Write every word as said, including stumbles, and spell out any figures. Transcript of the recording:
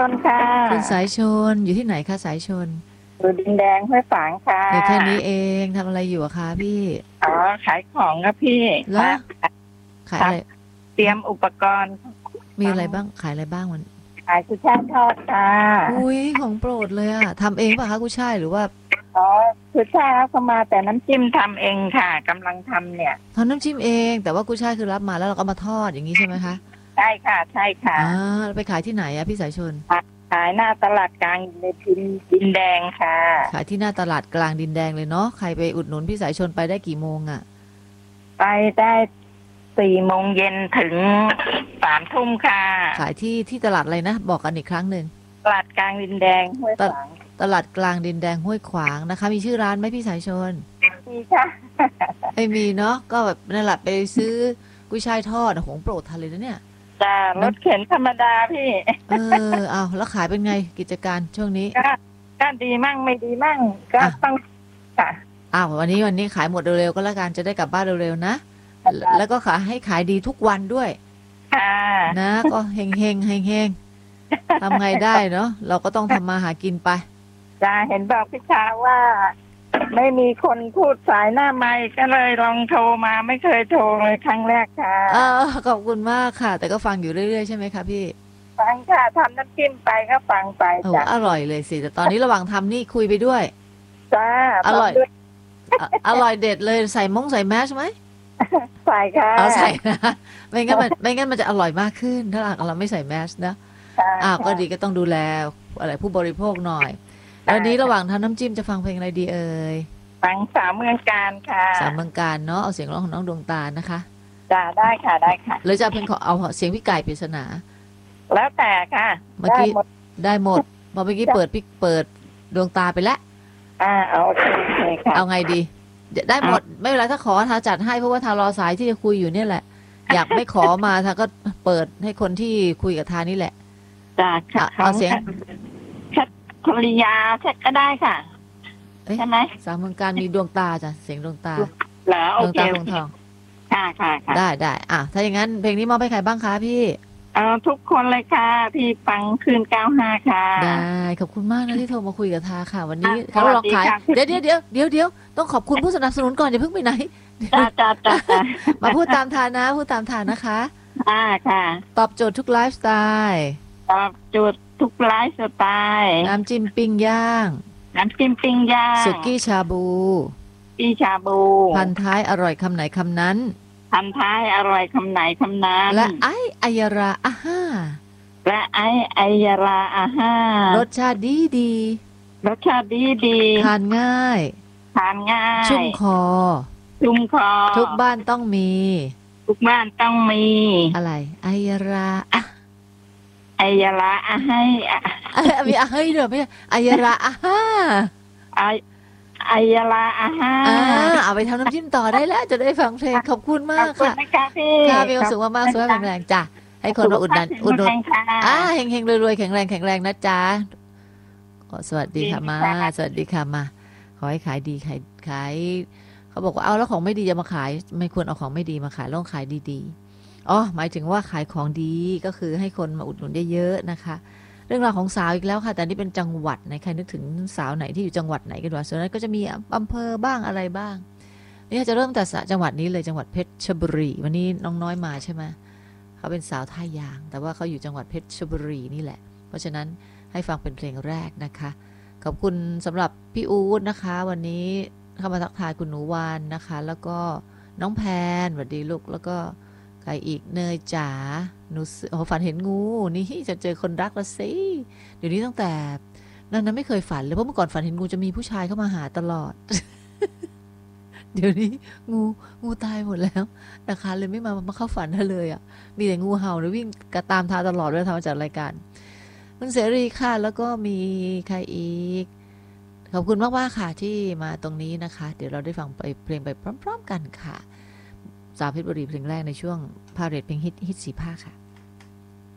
นค่ะคุณสายชนอยู่ที่ไหนคะสายชนอยู่ดินแดงห้วยฝางค่ะอยู่แค่นี้เองทำอะไรอยู่อะคะพี่อ๋อขายของครับพี่แล้วค่ะทขายอะไรำเตรียฮะมอุปกรณ์มีทอะไรบ้างขายอะไรบ้างมันำขายกุ้ยช่ายทอดค่ะอุ้ยของโปรดเลยอะทำเองป่ะคะกุ้ยช่ายหรือว่าอ๋อกุ้ยช่ายเอาเข้ามาแต่น้ำจิ้มทำเองค่ะกำลังทำเนี่ยทำน้ำจิ้มเองแต่ว่ากุ้ยช่ายคือรับมาแล้วเราก็มาทอดอย่างนี้ใช่ไหมคะใช่ค่ะใช่ค่ะอ่าไปขายที่ไหนอะพี่สายชนขายหน้าตลาดกลางในพิมพ์ดินแดงค่ะขายที่หน้าตลาดกลางดินแดงเลยเนาะใครไปอุดหนุนพี่สายชนไปได้กี่โมงอะไปได้สี่โมงเย็นถึงสามทุ่มค่ะขายที่ที่ตลาดอะไรนะบอกกันอีกครั้งหนึ่งตลาดกลางดินแดงห้วยตฝางตลาดกลางดินแดงห้วยขวางนะคะมีชื่อร้านไหมพี่สายชนดีค่ะไม่มีเนาะก็แบบนั่นแหละไปซื้อกุ้ยช่ายทอดของโปรดทานเลยนะเนี่ยจ้ารน้ถเข็นธรรมดาพี่ำเออเอาแล้วขายเป็นไงกิจการช่วงนี้ก็ก็ดีมั่งไม่ดีมั่งก็อ่ะต้องค่ะอ้าววันนี้วันนี้ขายหมดเร็วๆก็แล้วกันจะได้กลับบ้านเร็วๆนะแล้วแล้วก็ขายให้ขายดีทุกวันด้วยค่ะนะก็เฮงเฮงเฮงเฮงทำไงได้เนาะเราก็ต้องทำมาหากินไปจะเห็นบอกพี่ชาว่าไม่มีคนพูดสายหน้าไมค์ก็เลยลองโทรมาไม่เคยโทรเลยครั้งแรกค่ะเออขอบคุณมากค่ะแต่ก็ฟังอยู่เรื่อยๆใช่ไหมคะพี่ฟังค่ะทำน้ำจิ้มไปก็ฟังไปโอ้จ้ะอร่อยเลยสิแต่ตอนนี้ระหว่างทำนี่คุยไปด้วยจ้าอร่อยบอกด้วยออร่อยเด็ดเลยใส่มงใส่แมสไหมใส่ค่ะเอาใส่นะไม่งั้นมันไม่งั้นมันจะอร่อยมากขึ้นถ้าหากเราไม่ใส่แมสนะค่ะอ้าวก็ค่ะดีก็ต้องดูแลอะไรผู้บริโภคหน่อยแล้วนี้ระหว่างทำน้ำจิ้มจะฟังเพลงอะไรดีเอ่ยฟังสาวเมืองการค่ะสามเมืองการเนาะเอาเสียงร้องของน้องดวงตาลนะคะจ้าได้ค่ะได้ค่ะหรือจะเอาเพลงของเอาเสียงพี่ไก่ปริศนาแล้วแต่ค่ะเมื่อได้กี้หมดได้หมดพอเมื่อกี้เปิดพี่เปิดดวงตาไปแล้วอ่าโอเคโอเคค่ะเอาไงดีได้หมดไม่เป็นไรถ้าขอทาจัดให้เพราะว่าทารอสายที่จะคุยอยู่เนี่ยแหละอยากไม่ขอมาทาก็เปิดให้คนที่คุยกับทานี่แหละจ้าค่ะเอาเสียงแคทภรรยาแคทก็ได้ค่ะใช่ไหมสามเมืองการมีดวงตาจ้ะเสียงดวงตาเหรอโอดวงเคตาดวงทองค่ะค่ะค่ะได้ได้อ่ะถ้าอย่างนั้นเพลงนี้มอบให้ใครบ้างคะพี่เออทุกคนเลยค่ะที่ฟังคืนเก้าห้าค่ะได้ขอบคุณมากนะที่โทรมาคุยกับทาค่ะวันนี้สวัสเขาลองขายดีค่ะเดี๋ยวเดี๋ยวเดี๋ยวเดี๋ยวเดี๋ยวต้องขอบคุณผู้สนับสนุนก่อนอย่าเพิ่งไปไหนจ้าจ้าจ้าจ้ามาพูดตามทานะพูดตามทานะคะอ่าค่ะตอบโจทย์ทุกไลฟ์สไตล์ตอบโจทย์ทุกไลฟ์สไตล์น้ำจิ้มปิ้งย่างน้ำจิ้มปิ้งย่างสุกี้ชาบูปีชาบูพันท้ายอร่อยคำไหนคำนั้นพันท้ายอร่อยคำไหนคำนั้นและไออายาราอาห้าและไอไอยาราอาห้ารสชาติดีดีรสชาติดีดีทานง่ายทานง่ายชุ่มคอชุ่มคอทุกบ้านต้องมีทุกบ้านต้องมีอะไรไอยาราอะไอยาราอาให้อะมีอะเฮ้ยเดี๋ยวไม่ใช่ไอยาราอะฮ่าไอไอยาราอาห้าอ่าเอาไปทำน้ำจิ้มต่อได้แล้วจะได้ฟังเพลงขอบคุณมากค่ะขอบคุณนะคะพี่ค่ะมีความสุขมากๆสวยแข็งแรงจ้ะให้คนมาอุดหนุนอุดหนุนอ่าเฮงเฮงรวยๆแข็งแรงแข็งแรงนะจ๊ะสวัสดีค่ะมาสวัสดีค่ะมาขอให้ขายดีขายขายเขาบอกว่าเอาแล้วของไม่ดีจะมาขายไม่ควรเอาของไม่ดีมาขายต้องขายดีๆอ๋อหมายถึงว่าขายของดีก็คือให้คนมาอุดหนุนเยอะๆนะคะเรื่องราวของสาวอีกแล้วค่ะแต่นี่เป็นจังหวัดไหนใครนึกถึงสาวไหนที่อยู่จังหวัดไหนกันวะส่วนนั้นก็จะมีอำเภอบ้างอะไรบ้างนี่จะเริ่มแต่จังหวัดนี้เลยจังหวัดเพชรบุรีวันนี้น้องน้อยมาใช่ไหมเขาเป็นสาวท่ายางแต่ว่าเขาอยู่จังหวัดเพชรบุรีนี่แหละเพราะฉะนั้นให้ฟังเป็นเพลงแรกนะคะขอบคุณสำหรับพี่อู๊ดนะคะวันนี้เข้ามาทักทายคุณหนูวานนะคะแล้วก็น้องแพนสวัสดีลูกแล้วก็ใครอีกเนยจ๋าหนูโอ้ฝันเห็นงูนี่จะเจอคนรักละสิเดี๋ยวนี้ตั้งแต่นั้นนั้นไม่เคยฝันเลยเพราะเมื่อก่อนฝันเห็นงูจะมีผู้ชายเข้ามาหาตลอด เดี๋ยวนี้งูงูตายหมดแล้วนะคะเลยไม่มามาเข้าฝันเลยอ่ะมีแต่งูเห่าหรือวิ่งกระตามทาตลอดเวลาทำมาจากรายการคุณเสรีค่ะแล้วก็มีใครอีกขอบคุณมากๆค่ะที่มาตรงนี้นะคะเดี๋ยวเราได้ฟังไปเพลงไปพร้อมๆกันค่ะสาวเพชรบุรีเพลงแรกในช่วงพาเรทเพลงฮิตฮิตสีผ้าค่ะ